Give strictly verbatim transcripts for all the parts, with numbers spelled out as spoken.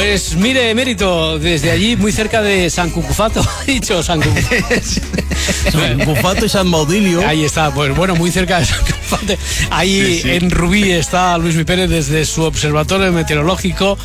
Pues mire, Emérito, desde allí, muy cerca de San Cucufato, he dicho San Cucufato. San Cucufato y San Baudilio. Ahí está, pues bueno, muy cerca de San Cucufato. Ahí sí, sí. En Rubí está Luis Mi Pérez desde su observatorio meteorológico.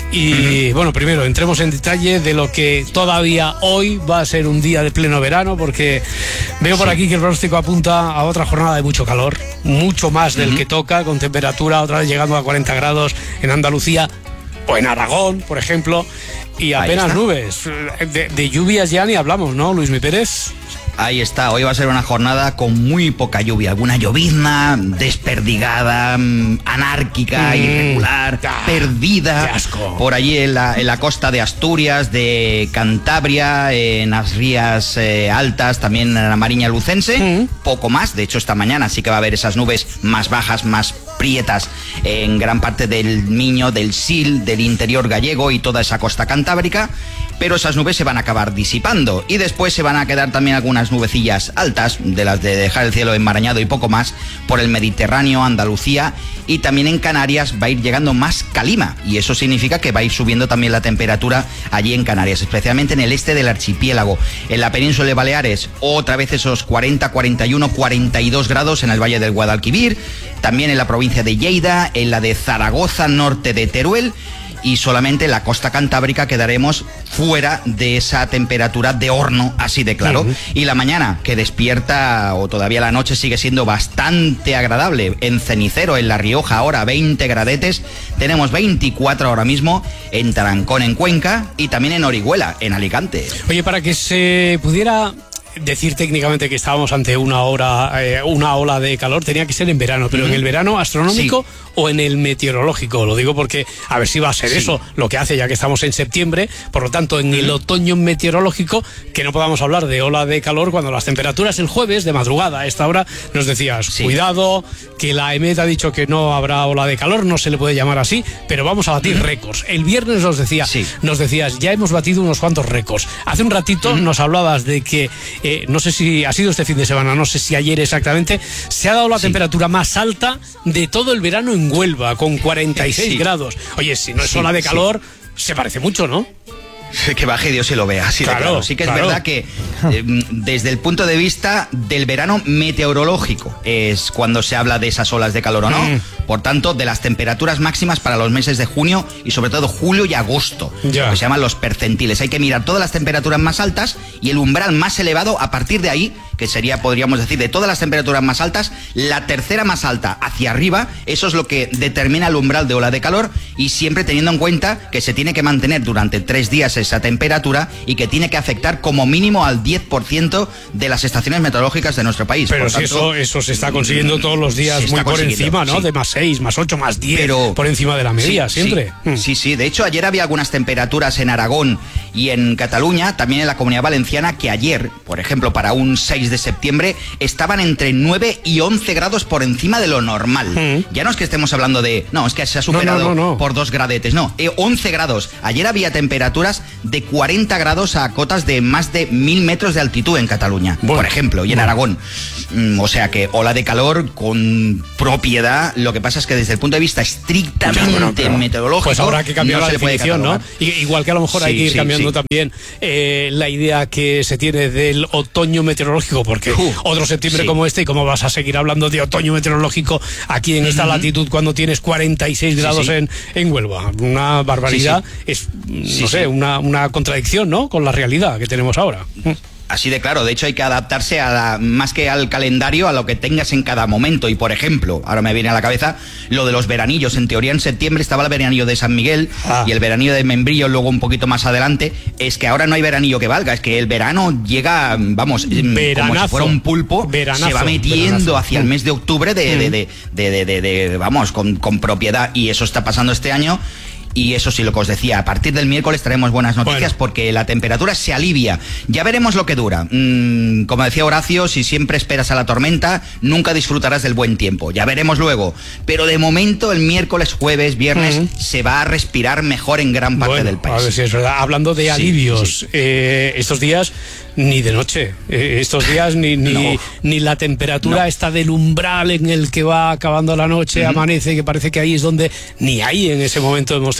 Y uh-huh. bueno, primero entremos en detalle de lo que todavía hoy va a ser un día de pleno verano, porque veo por sí. aquí que el pronóstico apunta a otra jornada de mucho calor, mucho más del uh-huh. que toca, con temperatura otra vez llegando a cuarenta grados en Andalucía o en Aragón, por ejemplo, y apenas nubes. De, de lluvias ya ni hablamos, ¿no, Luis Mi Pérez? Ahí está, hoy va a ser una jornada con muy poca lluvia, alguna llovizna desperdigada, anárquica, mm, irregular, ah, perdida, por allí en la, en la costa de Asturias, de Cantabria, en las rías eh, altas, también en la Mariña Lucense, mm. poco más. De hecho, esta mañana sí que va a haber esas nubes más bajas, más prietas en gran parte del Miño, del Sil, del interior gallego y toda esa costa cantábrica, pero esas nubes se van a acabar disipando y después se van a quedar también algunas nubecillas altas, de las de dejar el cielo enmarañado y poco más, por el Mediterráneo, Andalucía, y también en Canarias va a ir llegando más calima, y eso significa que va a ir subiendo también la temperatura allí en Canarias, especialmente en el este del archipiélago. En la península de Baleares, otra vez esos cuarenta, cuarenta y uno, cuarenta y dos grados en el Valle del Guadalquivir, también en la provincia de Lleida, en la de Zaragoza, norte de Teruel, y solamente en la costa cantábrica quedaremos fuera de esa temperatura de horno, así de claro. Uh-huh. Y la mañana, que despierta, o todavía la noche, sigue siendo bastante agradable. En Cenicero, en La Rioja, ahora veinte gradetes. Tenemos veinticuatro ahora mismo en Tarancón, en Cuenca, y también en Orihuela, en Alicante. Oye, para que se pudiera decir técnicamente que estábamos ante una hora, eh, una ola de calor, tenía que ser en verano, pero uh-huh. en el verano astronómico sí. o en el meteorológico. Lo digo porque a ver si va a ser sí. eso lo que hace, ya que estamos en septiembre. Por lo tanto, en uh-huh. el otoño meteorológico, que no podamos hablar de ola de calor cuando las temperaturas el jueves de madrugada a esta hora nos decías, sí. cuidado, que la EMET ha dicho que no habrá ola de calor, no se le puede llamar así, pero vamos a batir uh-huh. récords. El viernes nos decía, sí. nos decías, ya hemos batido unos cuantos récords. Hace un ratito uh-huh. nos hablabas de que Eh, no sé si ha sido este fin de semana, no sé si ayer exactamente, se ha dado la sí. temperatura más alta de todo el verano en Huelva, con cuarenta y seis sí. grados. Oye, si no es sí, ola de calor, sí. se parece mucho, ¿no? Que baje Dios y lo vea, sí, claro, claro. Sí que es claro. verdad que eh, desde el punto de vista del verano meteorológico es cuando se habla de esas olas de calor o no. Mm. Por tanto, de las temperaturas máximas para los meses de junio y sobre todo julio y agosto, ya. que se llaman los percentiles. Hay que mirar todas las temperaturas más altas y el umbral más elevado. A partir de ahí, que sería, podríamos decir, de todas las temperaturas más altas, la tercera más alta hacia arriba, eso es lo que determina el umbral de ola de calor, y siempre teniendo en cuenta que se tiene que mantener durante tres días esa temperatura y que tiene que afectar como mínimo al diez por ciento de las estaciones meteorológicas de nuestro país. Pero por si tanto, eso, eso se está consiguiendo todos los días muy por encima, ¿no? Sí. De más seis, más ocho, más diez, pero por encima de la media, sí, siempre. Sí, mm. sí, sí. De hecho, ayer había algunas temperaturas en Aragón y en Cataluña, también en la Comunidad Valenciana, que ayer, por ejemplo, para un seis de septiembre, estaban entre nueve y once grados por encima de lo normal. Mm. Ya no es que estemos hablando de, no, es que se ha superado no, no, no, no. por dos gradetes, no, eh, once grados. Ayer había temperaturas de cuarenta grados a cotas de más de mil metros de altitud en Cataluña, bueno, por ejemplo, y en bueno. Aragón. Mm, o sea que ola de calor con propiedad. Lo que pasa es que desde el punto de vista estrictamente bueno, pero, meteorológico, pues habrá que cambiar no la definición, ¿no? Igual que a lo mejor sí, hay que ir sí, cambiando sí. también eh, la idea que se tiene del otoño meteorológico, porque uh, otro septiembre sí. como este, y cómo vas a seguir hablando de otoño meteorológico aquí en esta uh-huh. latitud cuando tienes cuarenta y seis grados sí, sí. En, en Huelva. Una barbaridad, sí, sí. es, no sí, sé, sí. Una, una contradicción, ¿no?, con la realidad que tenemos ahora. Así de claro, de hecho hay que adaptarse a la, más que al calendario, a lo que tengas en cada momento. Y por ejemplo, ahora me viene a la cabeza lo de los veranillos. En teoría en septiembre estaba el veranillo de San Miguel ah. y el veranillo de Membrillo luego un poquito más adelante. Es que ahora no hay veranillo que valga, es que el verano llega, vamos, Veranazo. como si fuera un pulpo, Veranazo. se va metiendo Veranazo. hacia el mes de octubre de, mm. de, de, de, de, de, de, de vamos, con, con propiedad, y eso está pasando este año. Y eso sí, lo que os decía, a partir del miércoles traemos buenas noticias, bueno. porque la temperatura se alivia. Ya veremos lo que dura. Mm, como decía Horacio, si siempre esperas a la tormenta, nunca disfrutarás del buen tiempo. Ya veremos luego. Pero de momento, el miércoles, jueves, viernes, uh-huh. se va a respirar mejor en gran parte bueno, del país. A ver si es verdad. Hablando de alivios, sí, sí. Eh, estos días ni de noche. Eh, estos días ni, ni, no. ni la temperatura no. está del umbral en el que va acabando la noche, uh-huh. amanece, que parece que ahí es donde ni ahí en ese momento hemos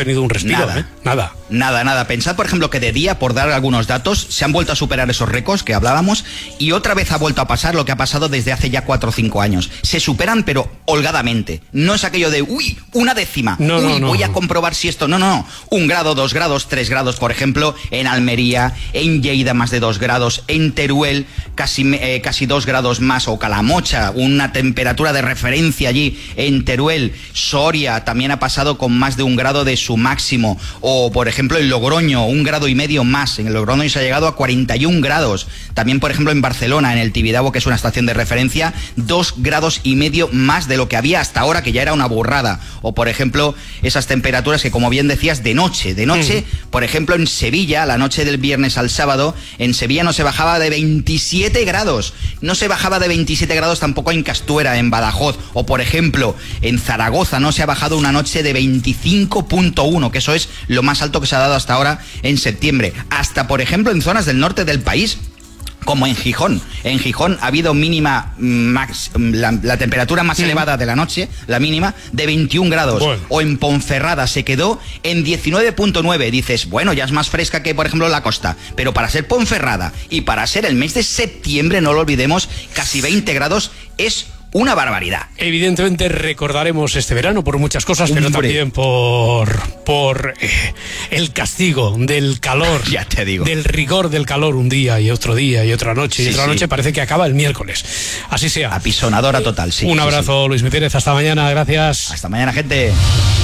tenido un respiro, nada, ¿eh? Nada. Nada, nada. Pensad, por ejemplo, que de día, por dar algunos datos, se han vuelto a superar esos récords que hablábamos y otra vez ha vuelto a pasar lo que ha pasado desde hace ya cuatro o cinco años. Se superan, pero holgadamente. No es aquello de, uy, una décima. No, uy, no, no, voy no. a comprobar si esto... No, no, no. Un grado, dos grados, tres grados, por ejemplo, en Almería, en Lleida más de dos grados, en Teruel casi, eh, casi dos grados más, o Calamocha, una temperatura de referencia allí en Teruel. Soria también ha pasado con más de un grado de su máximo. O, por ejemplo, en Logroño, un grado y medio más. En el Logroño se ha llegado a cuarenta y un grados. También, por ejemplo, en Barcelona, en el Tibidabo, que es una estación de referencia, dos grados y medio más de lo que había hasta ahora, que ya era una burrada. O, por ejemplo, esas temperaturas que, como bien decías, de noche. De noche, mm. por ejemplo, en Sevilla, la noche del viernes al sábado, en Sevilla no se bajaba de veintisiete grados. No se bajaba de veintisiete grados tampoco en Castuera, en Badajoz. O, por ejemplo, en Zaragoza no se ha bajado una noche de veinticinco punto uno, que eso es lo más alto que se ha dado hasta ahora en septiembre. Hasta, por ejemplo, en zonas del norte del país, como en Gijón. En Gijón ha habido mínima, max, la, la temperatura más mm. elevada de la noche, la mínima, de veintiún grados. Bueno. O en Ponferrada se quedó en diecinueve punto nueve. Dices, bueno, ya es más fresca que, por ejemplo, la costa. Pero para ser Ponferrada y para ser el mes de septiembre, no lo olvidemos, casi veinte grados es una barbaridad. Evidentemente recordaremos este verano por muchas cosas, Hombre. pero también por, por eh, el castigo del calor. Ya te digo. Del rigor del calor un día y otro día y otra noche. Sí, y otra sí. noche parece que acaba el miércoles. Así sea. Apisonadora total, sí. Un sí, abrazo, sí. Luis Pérez. Hasta mañana. Gracias. Hasta mañana, gente.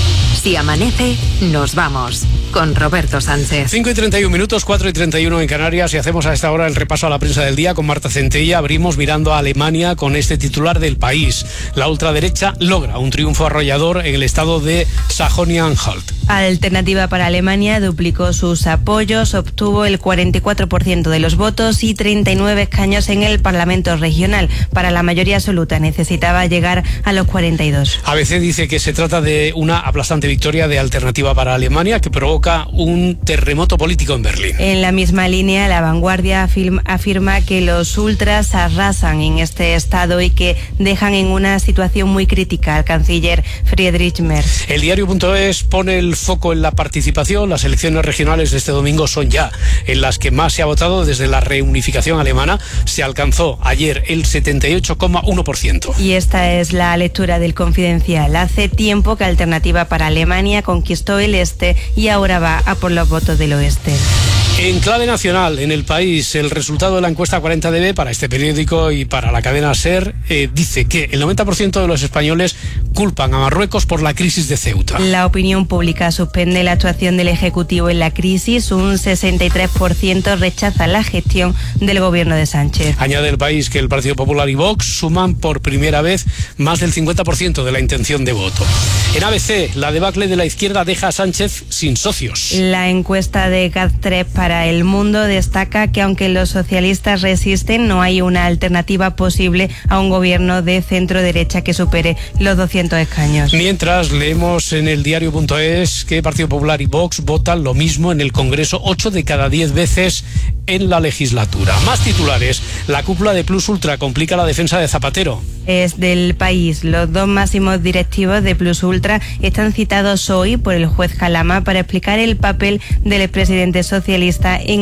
Si amanece, nos vamos con Roberto Sánchez. cinco y treinta y un minutos, cuatro y treinta y uno en Canarias, y hacemos a esta hora el repaso a la prensa del día con Marta Centella. Abrimos mirando a Alemania con este titular del País. La ultraderecha logra un triunfo arrollador en el estado de Sajonia-Anhalt. Alternativa para Alemania duplicó sus apoyos, obtuvo el cuarenta y cuatro por ciento de los votos y treinta y nueve escaños en el Parlamento regional. Para la mayoría absoluta necesitaba llegar a los cuarenta y dos. A B C dice que se trata de una aplastante victoria de Alternativa para Alemania que provoca un terremoto político en Berlín. En la misma línea, La Vanguardia afirma, afirma que los ultras arrasan en este estado y que dejan en una situación muy crítica al canciller Friedrich Merz. El diario.es pone el foco en la participación. Las elecciones regionales de este domingo son ya en las que más se ha votado desde la reunificación alemana. Se alcanzó ayer el setenta y ocho coma uno por ciento. Y esta es la lectura del Confidencial. Hace tiempo que Alternativa para Alemania conquistó el este y ahora va a por los votos del oeste. En clave nacional, en El País, el resultado de la encuesta cuarenta D B para este periódico y para la cadena SER eh, dice que el noventa por ciento de los españoles culpan a Marruecos por la crisis de Ceuta. La opinión pública suspende la actuación del Ejecutivo en la crisis. Un sesenta y tres por ciento rechaza la gestión del gobierno de Sánchez. Añade El País que el Partido Popular y Vox suman por primera vez más del cincuenta por ciento de la intención de voto. En A B C, la debacle de la izquierda deja a Sánchez sin socios. La encuesta de G A D tres para El Mundo destaca que aunque los socialistas resisten, no hay una alternativa posible a un gobierno de centro-derecha que supere los doscientos escaños. Mientras, leemos en el diario.es que Partido Popular y Vox votan lo mismo en el Congreso ocho de cada diez veces en la legislatura. Más titulares. La cúpula de Plus Ultra complica la defensa de Zapatero. Es del País. Los dos máximos directivos de Plus Ultra están citados hoy por el juez Jalama para explicar el papel del expresidente socialista en